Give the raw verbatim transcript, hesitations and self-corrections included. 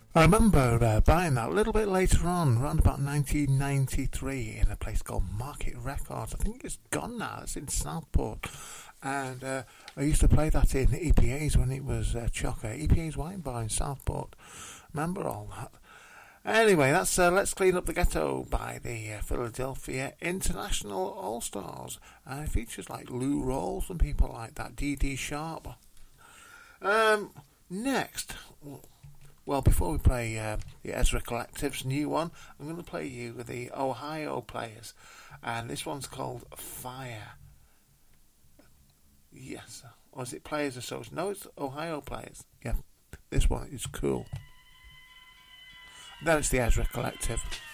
I remember uh, buying that a little bit later on, around about nineteen ninety-three, in a place called Market Records. I think it's gone now. It's in Southport. And uh, I used to play that in E P A's when it was uh, Chocker. E P A's Wine Bar in Southport. Remember all that? Anyway, that's uh, Let's Clean Up the Ghetto by the uh, Philadelphia International All-Stars. And it features like Lou Rawls and people like that, Dee Dee Sharp. Um, next... Well, before we play uh, the Ezra Collective's new one, I'm going to play you with the Ohio Players. And this one's called Fire. Yes. Or is it Players Association? No, it's Ohio Players. Yeah, this one is cool. Then it's the Ezra Collective.